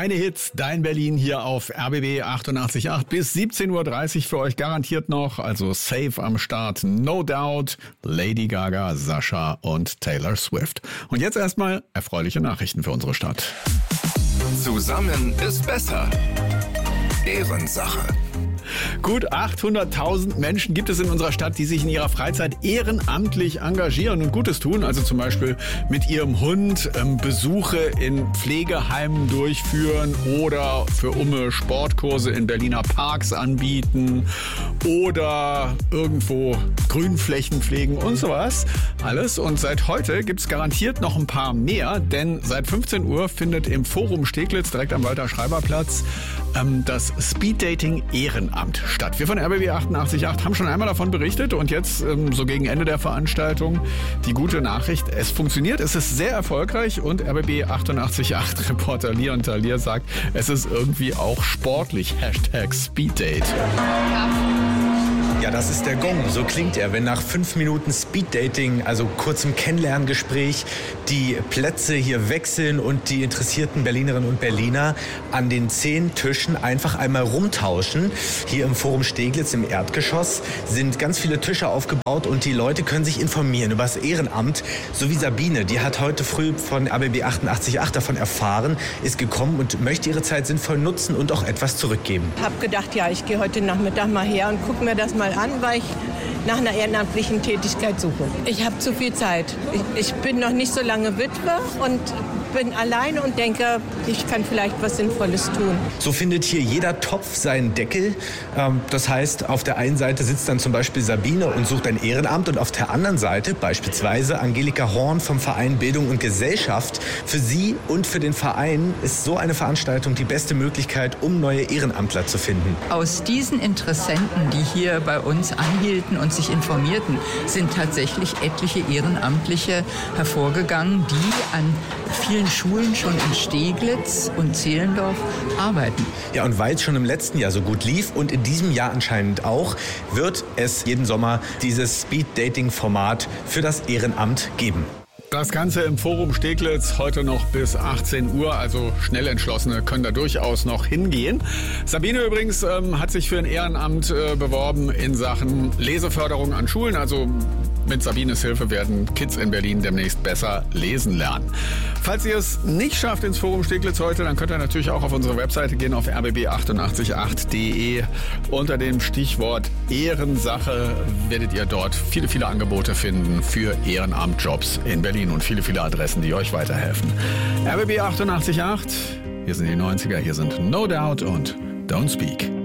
Deine Hits, dein Berlin hier auf RBB 88.8 bis 17.30 Uhr für euch garantiert noch. Also safe am Start, No Doubt, Lady Gaga, Sascha und Taylor Swift. Und jetzt erstmal erfreuliche Nachrichten für unsere Stadt. Zusammen ist besser. Ehrensache. Gut 800.000 Menschen gibt es in unserer Stadt, die sich in ihrer Freizeit ehrenamtlich engagieren und Gutes tun. Also zum Beispiel mit ihrem Hund Besuche in Pflegeheimen durchführen oder für Umme Sportkurse in Berliner Parks anbieten oder irgendwo Grünflächen pflegen und sowas. Alles. Und seit heute gibt es garantiert noch ein paar mehr, denn seit 15 Uhr findet im Forum Steglitz direkt am Walter-Schreiber-Platz das Speeddating Ehrenamt statt. Wir von RBB 88.8 haben schon einmal davon berichtet und jetzt so gegen Ende der Veranstaltung die gute Nachricht, es funktioniert, es ist sehr erfolgreich und RBB 88.8 Reporter Leon Talier sagt, es ist irgendwie auch sportlich. #Speeddate. Ja, das ist der Gong. So klingt er, wenn nach 5 Minuten Speeddating, also kurzem Kennenlerngespräch, die Plätze hier wechseln und die interessierten Berlinerinnen und Berliner an den 10 Tischen einfach einmal rumtauschen. Hier im Forum Steglitz im Erdgeschoss sind ganz viele Tische aufgebaut und die Leute können sich informieren über das Ehrenamt. So wie Sabine, die hat heute früh von RBB 88.8 davon erfahren, ist gekommen und möchte ihre Zeit sinnvoll nutzen und auch etwas zurückgeben. Ich habe gedacht, ja, ich gehe heute Nachmittag mal her und gucke mir das mal an, weil ich nach einer ehrenamtlichen Tätigkeit suche. Ich habe zu viel Zeit. Ich bin noch nicht so lange Witwe und bin alleine und denke, ich kann vielleicht was Sinnvolles tun. So findet hier jeder Topf seinen Deckel. Das heißt, auf der einen Seite sitzt dann zum Beispiel Sabine und sucht ein Ehrenamt und auf der anderen Seite beispielsweise Angelika Horn vom Verein Bildung und Gesellschaft. Für sie und für den Verein ist so eine Veranstaltung die beste Möglichkeit, um neue Ehrenamtler zu finden. Aus diesen Interessenten, die hier bei uns anhielten und sich informierten, sind tatsächlich etliche Ehrenamtliche hervorgegangen, die an vielen Schulen schon in Steglitz und Zehlendorf arbeiten. Ja, und weil es schon im letzten Jahr so gut lief und in diesem Jahr anscheinend auch, wird es jeden Sommer dieses Speed-Dating-Format für das Ehrenamt geben. Das Ganze im Forum Steglitz heute noch bis 18 Uhr, also schnell Entschlossene können da durchaus noch hingehen. Sabine übrigens hat sich für ein Ehrenamt beworben in Sachen Leseförderung an Schulen, also mit Sabines Hilfe werden Kids in Berlin demnächst besser lesen lernen. Falls ihr es nicht schafft ins Forum Steglitz heute, dann könnt ihr natürlich auch auf unsere Webseite gehen, auf rbb888.de. Unter dem Stichwort Ehrensache werdet ihr dort viele, viele Angebote finden für Ehrenamtjobs in Berlin und viele, viele Adressen, die euch weiterhelfen. RBB 88.8, hier sind die 90er, hier sind No Doubt und Don't Speak.